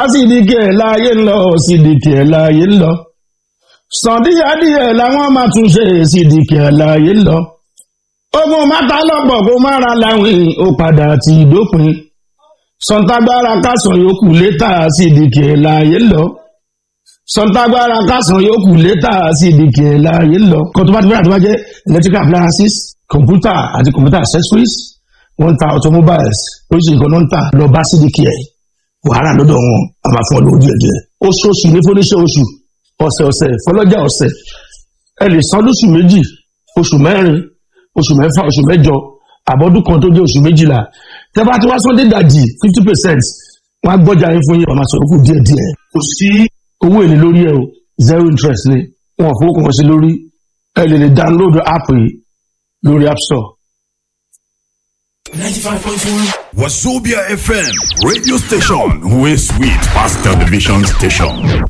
sídìkì ẹ̀ láàyè ń lọ sídìkì ẹ̀ láàyè ń lọ sàn díẹ̀díẹ̀ làwọn máa tún ṣe sídìkì ẹ̀ láàyè ń lọ ogun mátà lọ́pọ̀ kó má ra láwìn ó padà ti dópin sọ̀ǹtàgbára kásán yòókù létà sídìkì ẹ̀ láàyè ń lọ sọ̀ǹtàgbára kásán yòókù létà sídìkì ẹ̀ láàyè ń lọ kó tó bá ti bẹ̀rẹ̀ tó bá jẹ́ electrical appliances computer àti computer accessories wọ́n ń ta automobiles oríṣiríṣi kan ló ń tà lọ bá sídìkì ẹ̀ wàhálà lọ́dọ̀ wọn a máa fún ọ lówó díẹ̀ díẹ̀ oṣooṣù ní fúnníṣẹ́ oṣù ọ̀sẹ̀ fọlọ́jà ọ̀sẹ̀ ẹ lè san lóṣù méjì oṣù mẹ́rin oṣù mẹ́fà oṣù mẹ́jọ àbọ̀dún kan tó jẹ́ oṣù méjìlá tẹ́ bá ti wá sọ́dé dàjì 50% wọ́n á gbọ́jà yín fún yín ọ̀ma sọ̀rọ̀ kù díẹ̀ díẹ̀ kò sí owó èlé lórí ẹ o 0 interest ni wọn ò fowó kan sí lórí ẹ lè download app yìí lórí App Store. 95.1 Wazobia FM radio station, we sweet past television station.